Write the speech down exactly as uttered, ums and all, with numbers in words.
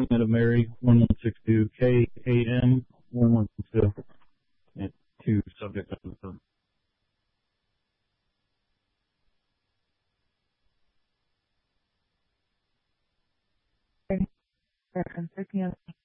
Covenant of Mary, one one six two, K A M, one one six two, and two subject episodes. I'm picking up